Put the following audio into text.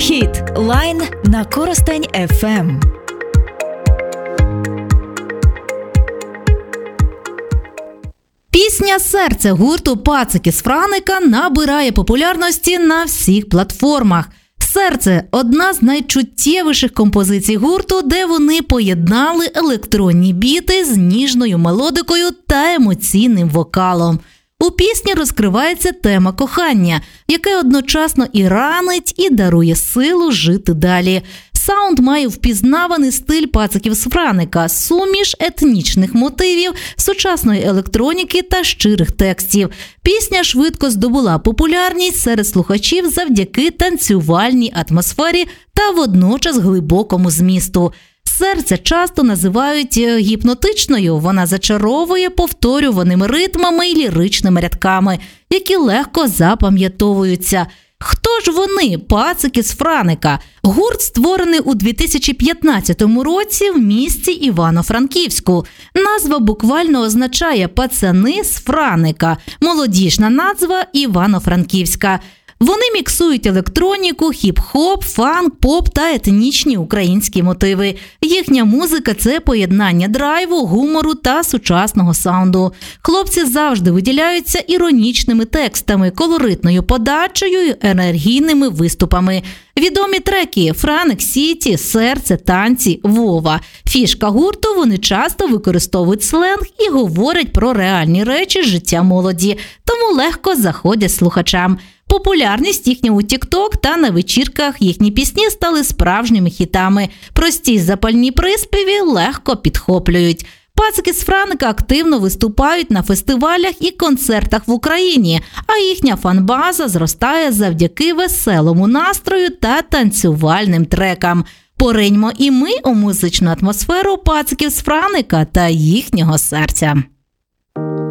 Хіт Лайн на Коростень ФМ. Пісня «Серце» гурту «Пацики з Франика» набирає популярності на всіх платформах. «Серце» – одна з найчуттєвіших композицій гурту, де вони поєднали електронні біти з ніжною мелодикою та емоційним вокалом. У пісні розкривається тема кохання, яке одночасно і ранить, і дарує силу жити далі. Саунд має впізнаваний стиль «Пациків з Франика» – суміш етнічних мотивів, сучасної електроніки та щирих текстів. Пісня швидко здобула популярність серед слухачів завдяки танцювальній атмосфері та водночас глибокому змісту. «Серце» часто називають гіпнотичною, вона зачаровує повторюваними ритмами і ліричними рядками, які легко запам'ятовуються. Хто ж вони, «Пацики з Франика»? Гурт створений у 2015 році в місті Івано-Франківську. Назва буквально означає «пацани з Франика», молодіжна назва Івано-Франківська. Вони міксують електроніку, хіп-хоп, фанк, поп та етнічні українські мотиви. Їхня музика – це поєднання драйву, гумору та сучасного саунду. Хлопці завжди виділяються іронічними текстами, колоритною подачею і енергійними виступами. Відомі треки «Франик Сіті», «Серце», «Танці», «Вова». Фішка гурту – вони часто використовують сленг і говорять про реальні речі з життя молоді, тому легко заходять слухачам. Популярність їхня у TikTok та на вечірках, їхні пісні стали справжніми хітами. Прості й запальні приспіви легко підхоплюють. «Пацики з Франика» активно виступають на фестивалях і концертах в Україні, а їхня фан-база зростає завдяки веселому настрою та танцювальним трекам. Пориньмо і ми у музичну атмосферу «Пациків з Франика» та їхнього серця.